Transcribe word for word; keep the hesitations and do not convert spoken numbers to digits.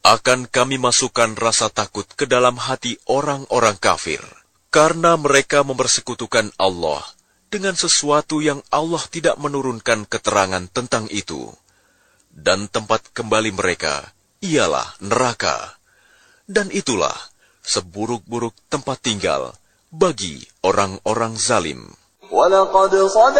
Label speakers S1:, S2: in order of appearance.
S1: akan kami masukkan rasa takut ke dalam hati orang-orang kafir, karena mereka mempersekutukan Allah dengan sesuatu yang Allah tidak menurunkan keterangan tentang itu. Dan tempat kembali mereka ialah neraka. Dan itulah seburuk-buruk tempat tinggal bagi orang-orang zalim.
S2: وَلَقَدْ صَدَقَكُمُ